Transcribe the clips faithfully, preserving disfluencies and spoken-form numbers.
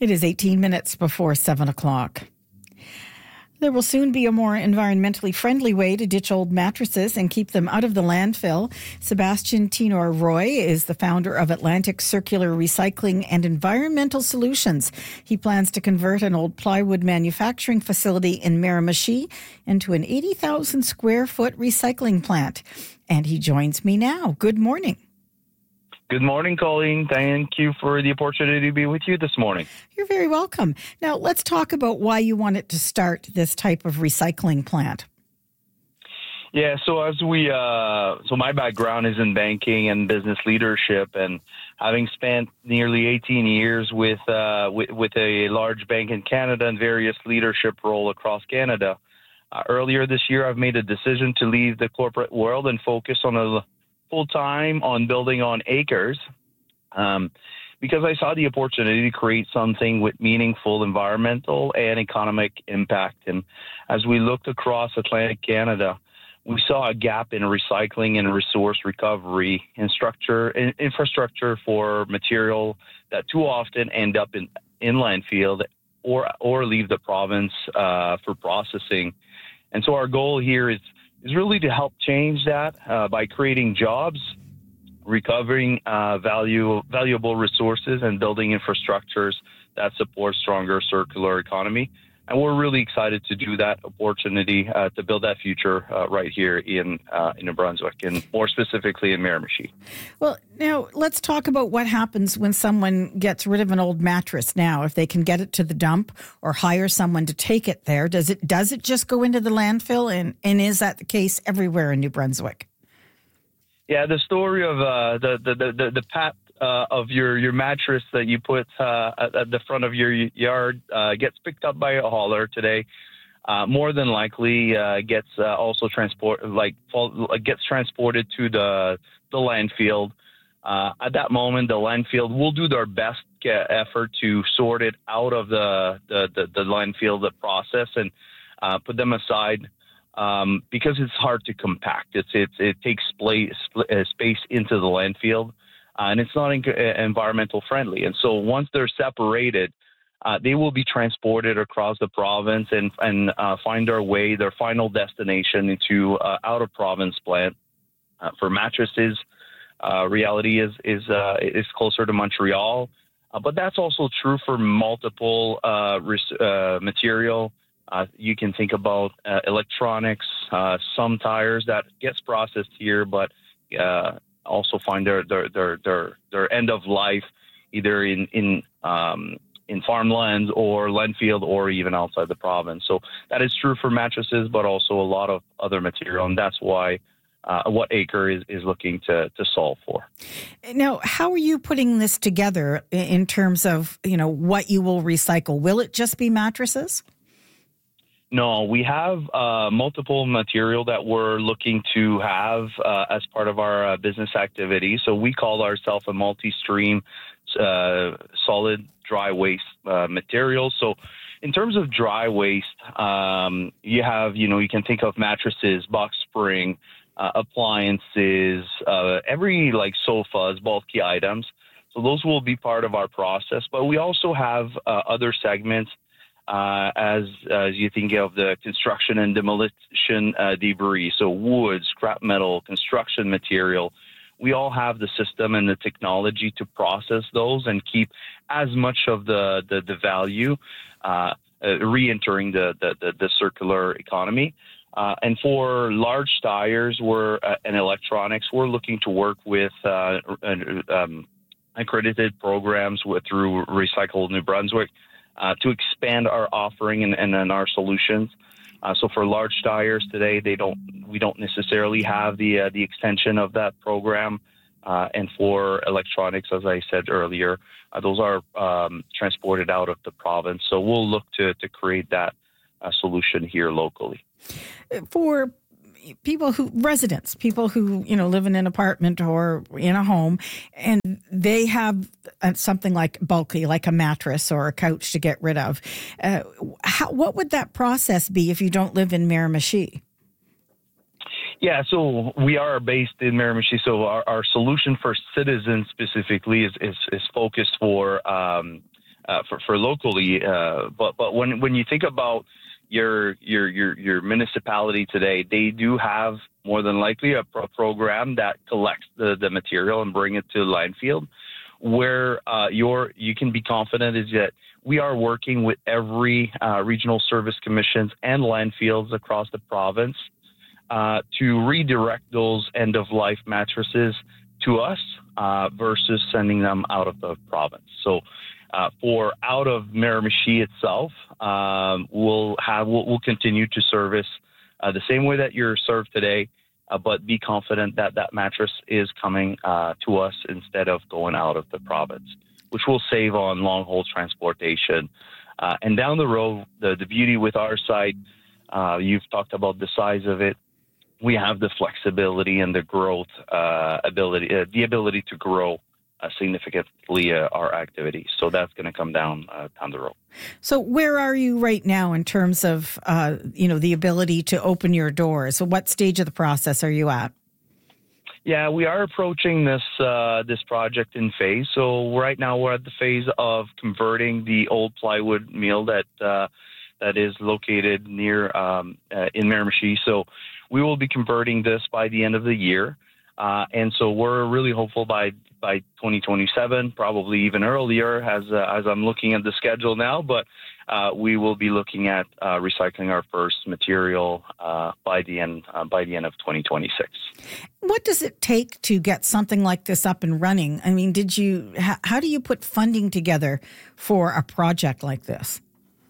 It is eighteen minutes before seven o'clock. There will soon be a more environmentally friendly way to ditch old mattresses and keep them out of the landfill. Sebastian Tenor Roy is the founder of Atlantic Circular Recycling and Environmental Solutions. He plans to convert an old plywood manufacturing facility in Miramichi into an eighty thousand square foot recycling plant. And he joins me now. Good morning. Good morning, Colleen. Thank you for the opportunity to be with you this morning. You're very welcome. Now, let's talk about why you wanted to start this type of recycling plant. Yeah, so as we, uh, so my background is in banking and business leadership, and having spent nearly eighteen years with, uh, with, with a large bank in Canada and various leadership roles across Canada, uh, earlier this year, I've made a decision to leave the corporate world and focus on a full time on building on acres, um, because I saw the opportunity to create something with meaningful environmental and economic impact. And as we looked across Atlantic Canada, we saw a gap in recycling and resource recovery and structure in, infrastructure for material that too often end up in, in landfill or or leave the province uh, for processing. And so our goal here is is really to help change that uh, by creating jobs, recovering uh, value, valuable resources, and building infrastructures that support stronger circular economy. And we're really excited to do that opportunity uh, to build that future uh, right here in uh, in New Brunswick, and more specifically in Miramichi. Well, now let's talk about what happens when someone gets rid of an old mattress. Now, if they can get it to the dump or hire someone to take it there, does it does it just go into the landfill? And, and is that the case everywhere in New Brunswick? Yeah, the story of uh, the, the the the the pat uh, of your your mattress that you put uh, at, at the front of your yard uh, gets picked up by a hauler today. Uh, more than likely, uh, gets uh, also transport like fall, gets transported to the the landfill. Uh, at that moment, the landfill will do their best effort to sort it out of the the the, the landfill, the process, and uh, put them aside. Um, because it's hard to compact. It's, it's, it takes space, space into the landfill, uh, and it's not in, uh, environmental friendly. And so once they're separated, uh, they will be transported across the province and, and uh, find their way, their final destination into uh, out-of-province plant. Uh, for mattresses, uh, reality is is uh, is closer to Montreal, uh, but that's also true for multiple uh, res- uh, material. Uh, you can think about uh, electronics, uh, some tires that gets processed here, but uh, also find their their, their their their end of life either in in um, in farmlands or landfill or even outside the province. So that is true for mattresses, but also a lot of other material, and that's why uh, what Acre is, is looking to to solve for. Now, how are you putting this together in terms of, you know, what you will recycle? Will it just be mattresses? No, we have uh, multiple material that we're looking to have uh, as part of our uh, business activity. So we call ourselves a multi-stream uh, solid dry waste uh, material. So in terms of dry waste, um, you have, you know, you can think of mattresses, box spring, uh, appliances, uh, every like sofas, bulky items. So those will be part of our process. But we also have uh, other segments. Uh, as as you think of the construction and demolition uh, debris, so wood, scrap metal, construction material, we all have the system and the technology to process those and keep as much of the the, the value uh, uh, re-entering the, the, the, the circular economy. Uh, and for large tires we're, uh, and electronics, we're looking to work with uh, um, accredited programs with, through Recycle New Brunswick, Uh, to expand our offering and, and, and our solutions. Uh, so for large tires today, they don't we don't necessarily have the uh, the extension of that program. Uh, and for electronics, as I said earlier, uh, those are um, transported out of the province. So we'll look to to create that uh, solution here locally. For people who, residents, people who, you know, live in an apartment or in a home, and they have something like bulky, like a mattress or a couch to get rid of. Uh, how, what would that process be if you don't live in Miramichi? Yeah, so we are based in Miramichi. So our, our solution for citizens specifically is, is, is focused for um, uh, for for locally. Uh, but but when when you think about your your your your municipality today, they do have more than likely a pro- program that collects the, the material and bring it to landfill. Where uh, your you can be confident is that we are working with every uh, regional service commissions and landfills across the province uh, to redirect those end-of-life mattresses to us uh, versus sending them out of the province. So uh, for out of Miramichi itself, um, we'll have we'll, we'll continue to service uh, the same way that you're served today, uh, but be confident that that mattress is coming uh, to us instead of going out of the province, which will save on long-haul transportation. Uh, and down the road, the, the beauty with our site, uh, you've talked about the size of it. We have the flexibility and the growth uh, ability, uh, the ability to grow uh, significantly uh, our activity. So that's going to come down uh, down the road. So where are you right now in terms of, uh, you know, the ability to open your doors? So what stage of the process are you at? Yeah, we are approaching this uh, this project in phase. So right now we're at the phase of converting the old plywood mill that uh, that is located near um, uh, in Miramichi. So we will be converting this by the end of the year, uh, and so we're really hopeful by by twenty twenty-seven, probably even earlier, as uh, as I'm looking at the schedule now. But uh, we will be looking at uh, recycling our first material uh, by the end uh, by the end of twenty twenty-six. What does it take to get something like this up and running? I mean, did you? How, how do you put funding together for a project like this?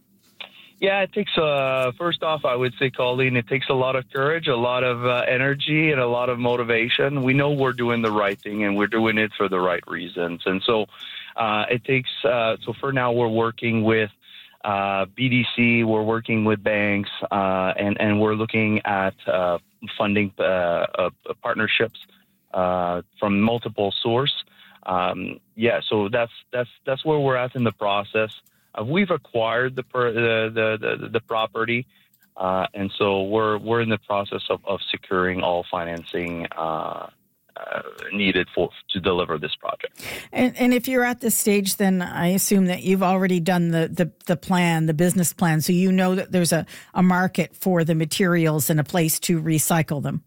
Yeah, it takes, uh, first off, I would say, Colleen, it takes a lot of courage, a lot of uh, energy, and a lot of motivation. We know we're doing the right thing, and we're doing it for the right reasons. And so uh, it takes, uh, so for now, we're working with uh, B D C, we're working with banks, uh, and, and we're looking at uh, funding uh, uh, partnerships uh, from multiple sources. Um, yeah, so that's, that's, that's where we're at in the process. Uh, we've acquired the, per, the, the the the property, uh, and so we're we're in the process of, of securing all financing uh, uh, needed for to deliver this project. And, and if you're at this stage, then I assume that you've already done the, the, the plan, the business plan, so you know that there's a, a market for the materials and a place to recycle them.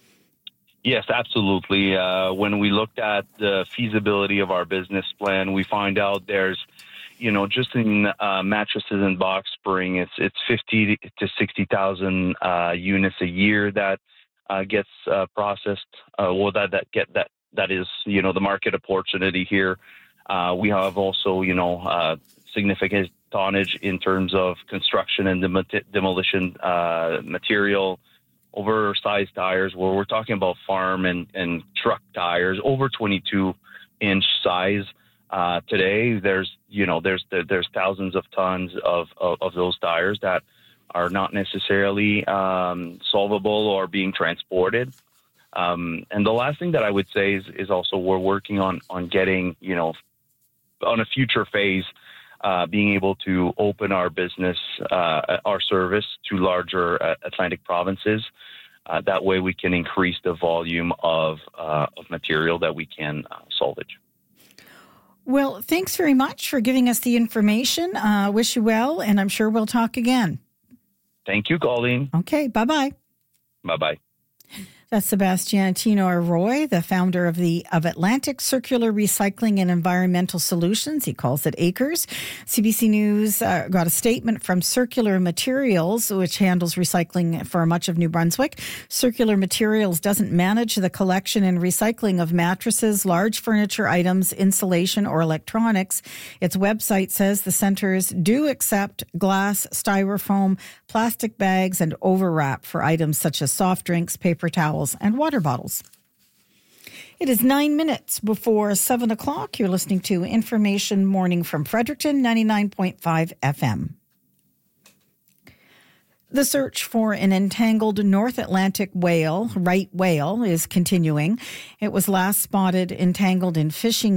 Yes, absolutely. Uh, when we looked at the feasibility of our business plan, we find out there's You know, just in uh, mattresses and box spring, it's it's fifty to sixty thousand uh, units a year that uh, gets uh, processed. Uh, well, that that get that that is you know the market opportunity here. Uh, we have also you know uh, significant tonnage in terms of construction and dem- demolition uh, material, oversized tires. Where we're talking about farm and, and truck tires, over twenty-two inch size. Uh, today, there's you know there's there's thousands of tons of, of, of those tires that are not necessarily um, solvable or being transported. Um, and the last thing that I would say is, is also we're working on on getting you know on a future phase, uh, being able to open our business, uh, our service to larger uh, Atlantic provinces. Uh, that way, we can increase the volume of uh, of material that we can uh, salvage. Well, thanks very much for giving us the information. Uh, wish you well, and I'm sure we'll talk again. Thank you, Colleen. Okay, bye-bye. Bye-bye. That's Sebastian Tenoir-Roy, the founder of the of Atlantic Circular Recycling and Environmental Solutions. He calls it ACRES. C B C News uh, got a statement from Circular Materials, which handles recycling for much of New Brunswick. Circular Materials doesn't manage the collection and recycling of mattresses, large furniture items, insulation, or electronics. Its website says the centers do accept glass, styrofoam, plastic bags, and overwrap for items such as soft drinks, paper towels, and water bottles. It is nine minutes before seven o'clock. You're listening to Information Morning from Fredericton, ninety-nine point five F M. The search for an entangled North Atlantic whale, right whale, is continuing. It was last spotted entangled in fishing